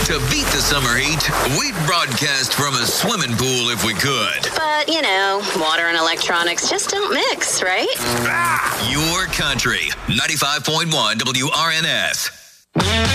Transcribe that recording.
To beat the summer heat, we'd broadcast from a swimming pool if we could. But, water and electronics just don't mix, right? Your country, 95.1 WRNS.